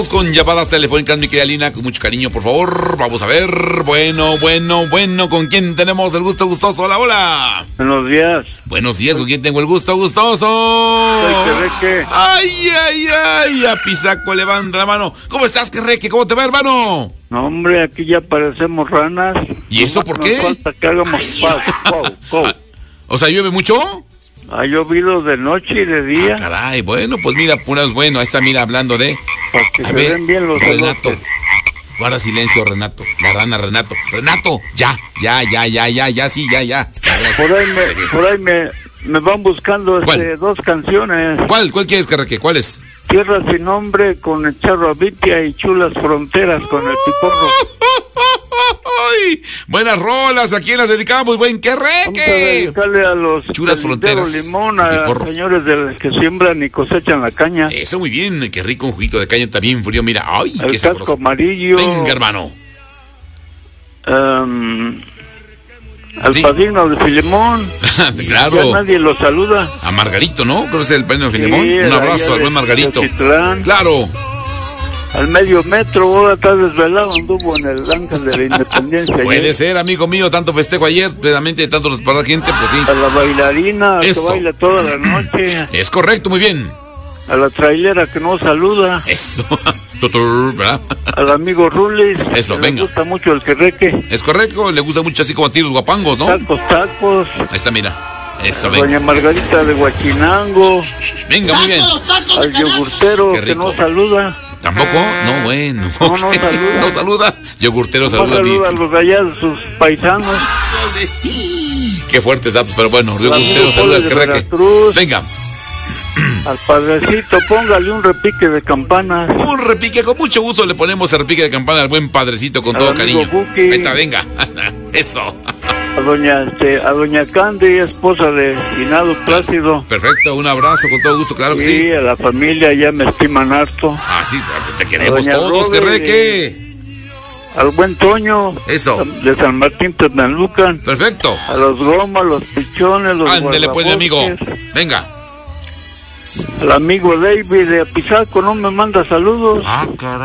Con llamadas telefónicas, mi querida Lina, con mucho cariño, por favor. Vamos a ver. Bueno, ¿con quién tenemos el gusto gustoso? Hola, hola. Buenos días. Buenos días, ¿con quién tengo el gusto gustoso? Querreque. Ay, a Pisaco, levanta la mano. ¿Cómo estás, Querreque? ¿Cómo te va, hermano? No, hombre, aquí ya parecemos ranas. ¿Y eso por qué? Nos falta que hagamos pau. O sea, ¿llueve mucho? Ha llovido de noche y de día. Caray, bueno, pues mira, puras bueno. Ahí está, mira, hablando de... Para que se ven bien los Renato. elotes. Guarda silencio, Renato. La rana, Renato. Renato, ya. Por ahí me van buscando ¿Cuál? dos canciones. ¿Cuál quieres, Querreque? ¿Cuál es? Tierra sin nombre con el Charro Avitia y Chulas Fronteras con el Piporro. ¡Ay! Buenas rolas, ¿a quién las dedicamos, buen Vamos a Querreque? dedicarle a los Chulas Fronteras, Limón, a Piporro. señores de los que siembran y cosechan la caña. Eso muy bien, qué rico un juguito de caña también frío, mira, ay, El qué casco sabroso. amarillo. Venga, hermano. Al Sí. padrino de Filemón. Claro. Ya nadie lo saluda. A Margarito, ¿no? Creo que es el premio de Filemón. Sí, Un abrazo allá al buen de Margarito. Teciutlán. Claro. Al medio metro, ahora está desvelado, anduvo en el Ángel de la Independencia. Puede ayer. ser, amigo mío, tanto festejo ayer, plenamente tanto para la gente, pues sí. A la bailarina Eso. que baila toda la noche. Es correcto, muy bien. A la trailera que no saluda. Eso. Tutur, ¿verdad? Al amigo Rulis. Eso, que venga. Le gusta mucho el Querreque. Es correcto, le gusta mucho así como a ti los guapangos, ¿no? Tacos. Ahí está, mira. Eso, A venga. doña Margarita de Huachinango. Venga, muy bien. Al yogurtero Qué que rico. no saluda. ¿Tampoco? No, bueno. No, no saluda. No saluda. Yogurtero No saluda. saluda a los de allá, sus paisanos. Qué fuertes datos, pero bueno, amigo Yogurtero saluda al Poli de Querreque. Veracruz. Venga. Al padrecito, póngale un repique de campanas. Un repique, con mucho gusto le ponemos el repique de campana al buen padrecito con Al todo amigo cariño. Buki. Ahí está, venga. Eso. A doña Candy, esposa de Finado Plácido. Perfecto, un abrazo con todo gusto, claro que sí. Sí, a la familia ya me estiman harto. Ah, sí, pues te queremos Doña todos, Robe, Querreque. Al buen Toño. Eso. De San Martín Tlalpan. Perfecto. A los gomas, los pichones, los Ándele pues, mi amigo. guardabosques. Venga. Al amigo David de Apizaco, no me manda saludos. Ah, caray.